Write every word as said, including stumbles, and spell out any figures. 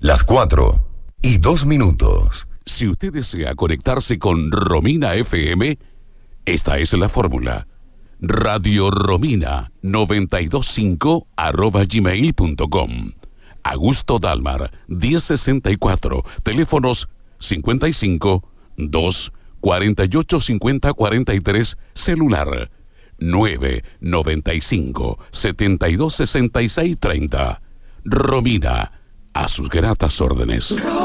Las cuatro y dos minutos. Si usted desea conectarse con Romina F M, esta es la fórmula. Radio Romina noventa y dos punto cinco arroba gmail punto com. Augusto Dalmar, diez sesenta y cuatro, teléfonos cincuenta y cinco, dos, cuarenta y ocho, cincuenta, cuarenta y tres, celular nueve, noventa y cinco, setenta y dos, sesenta y seis, treinta. Romina, a sus gratas órdenes.